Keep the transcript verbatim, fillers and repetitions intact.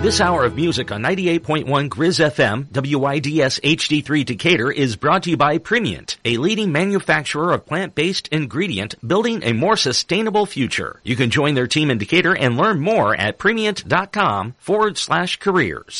This hour of music on ninety-eight point one Grizz F M, W I D S H D three Decatur is brought to you by Premiant, a leading manufacturer of plant-based ingredient building a more sustainable future. You can join their team in Decatur and learn more at premiant.com forward slash careers.